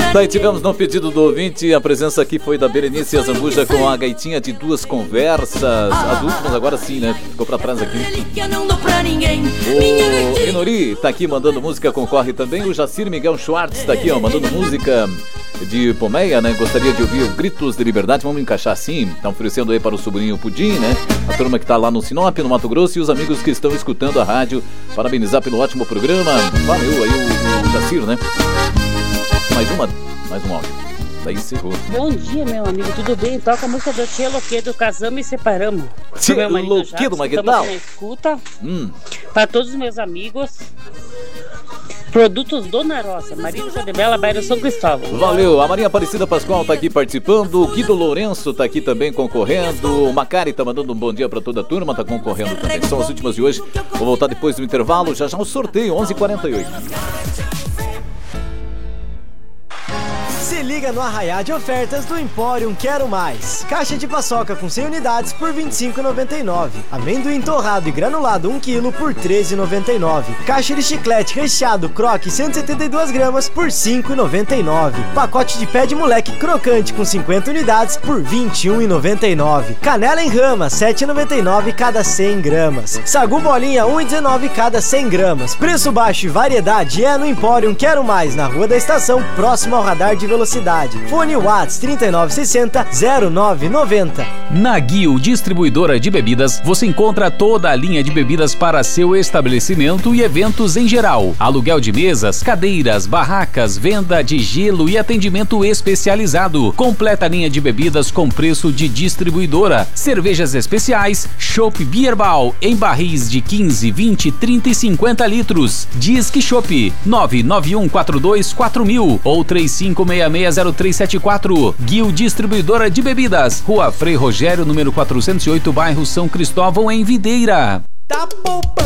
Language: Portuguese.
Daí tivemos no pedido do ouvinte, a presença aqui foi da Berenice Azambuja com a gaitinha de duas conversas. Adultos, mas agora sim, né? Ficou pra trás aqui. O Inori tá aqui mandando música, concorre também. O Jacir Miguel Schwartz tá aqui, ó, mandando música de Pomeia, né? Gostaria de ouvir o Gritos de Liberdade. Vamos encaixar assim. Tá oferecendo aí para o sobrinho Pudim, né? A turma que tá lá no Sinop, no Mato Grosso, e os amigos que estão escutando a rádio. Parabenizar pelo ótimo programa. Valeu aí o Jacir, né? Mais um áudio. Daí encerrou. Bom dia, meu amigo, tudo bem? Toca a música do Tia Loquedo, Casamos e Separamos. Tia Loquedo, Maguetal. Estamos na escuta. Para todos os meus amigos. Produtos Dona Roça, Maria de Bela, bairro São Cristóvão. Valeu, a Maria Aparecida Pascoal tá aqui participando, o Guido Lourenço tá aqui também concorrendo, o Macari tá mandando um bom dia pra toda a turma, tá concorrendo também. São as últimas de hoje, vou voltar depois do intervalo, já o sorteio, 11h48. Se liga no arraiá de ofertas do Emporium Quero Mais. Caixa de paçoca com 100 unidades por R$ 25,99. Amendoim torrado e granulado 1 kg por R$ 13,99. Caixa de chiclete recheado Croque 172 gramas por R$ 5,99. Pacote de pé de moleque crocante com 50 unidades por R$ 21,99. Canela em rama 7,99 cada 100 gramas. Sagu bolinha 1,19 cada 100 gramas. Preço baixo e variedade é no Emporium Quero Mais, na Rua da Estação, próximo ao radar de velocidade. Fone Whats 3960-0990. Na Guil Distribuidora de Bebidas, você encontra toda a linha de bebidas para seu estabelecimento e eventos em geral. Aluguel de mesas, cadeiras, barracas, venda de gelo e atendimento especializado. Completa linha de bebidas com preço de distribuidora. Cervejas especiais, Chopp Bierbal em barris de 15, 20, 30 e 50 litros. Disque Chopp 991424000 ou 35660374. Guil Distribuidora de Bebidas, Rua Frei Rogério, número 408, bairro São Cristóvão, em Videira. Tá poupando